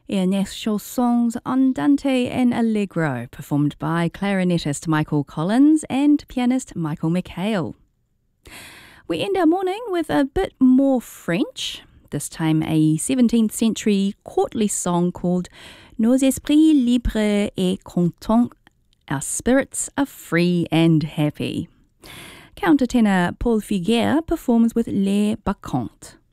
Et next chansons Andante and Allegro, performed by clarinetist Michael Collins and pianist Michael McHale. We end our morning with a bit more French, this time a 17th century courtly song called Nos esprits libres et contents, our spirits are free and happy. Countertenor Paul Figuier performs with Les Bacchantes.